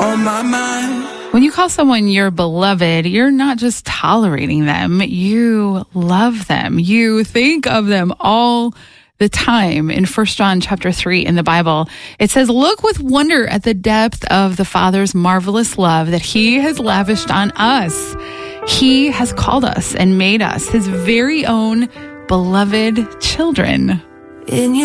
on my mind. When you call someone your beloved, you're not just tolerating them, you love them. You think of them all the time. In 1 John chapter 3 in the Bible, it says, "Look with wonder at the depth of the Father's marvelous love that he has lavished on us. He has called us and made us his very own beloved children." In your